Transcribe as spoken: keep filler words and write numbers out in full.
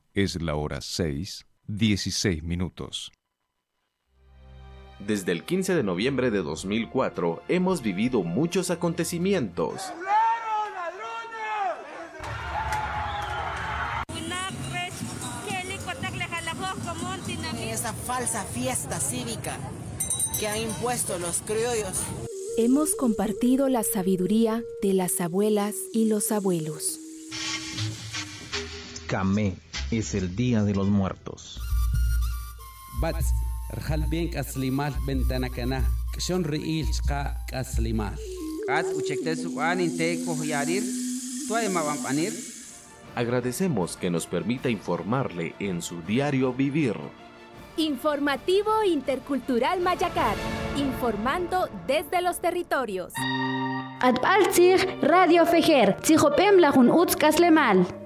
Es la hora seis, dieciséis minutos. Desde el quince de noviembre de dos mil cuatro hemos vivido muchos acontecimientos. Esa falsa fiesta cívica que han impuesto los criollos. Hemos compartido la sabiduría de las abuelas y los abuelos. Camé es el Día de los Muertos. Bats, Rjalbien Kaslimal Bentanakana, Kshon Riil Chka Kaslimal. Kat Uchektesuan Inteko Yarir, Tuaemabampanir. Agradecemos que nos permita informarle en su diario vivir. Informativo Intercultural Mayacar, informando desde los territorios. Adbaltzig Radio Fejer, Tzijopem Lajun Utz Kaslemal.